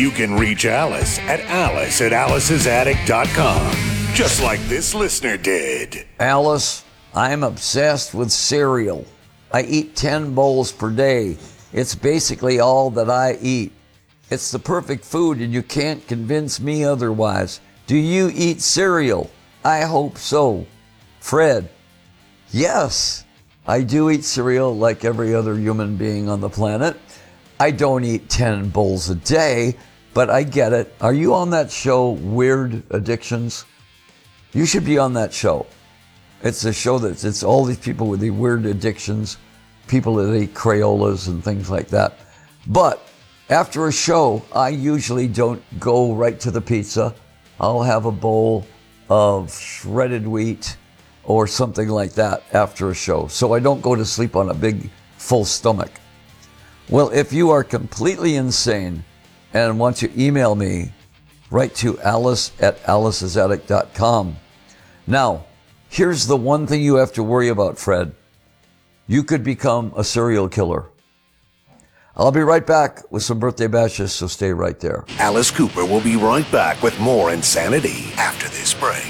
You can reach Alice at alicesatticom, just like this listener did. Alice, I'm obsessed with cereal. I eat 10 bowls per day. It's basically all that I eat. It's the perfect food and you can't convince me otherwise. Do you eat cereal? I hope so. Fred, yes, I do eat cereal like every other human being on the planet. I don't eat 10 bowls a day, but I get it. Are you on that show, Weird Addictions? You should be on that show. It's a show it's all these people with the weird addictions, people that eat Crayolas and things like that. But after a show, I usually don't go right to the pizza. I'll have a bowl of shredded wheat or something like that after a show. So I don't go to sleep on a big, full stomach. Well, if you are completely insane and want to email me, write to alice@alicesattic.com. Now, here's the one thing you have to worry about, Fred. You could become a serial killer. I'll be right back with some birthday bashes, so stay right there. Alice Cooper will be right back with more insanity after this break.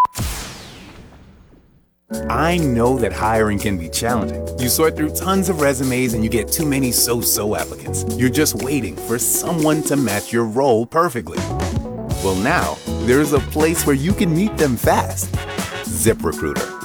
I know that hiring can be challenging. You sort through tons of resumes and you get too many so-so applicants. You're just waiting for someone to match your role perfectly. Well, now, there's a place where you can meet them fast. ZipRecruiter.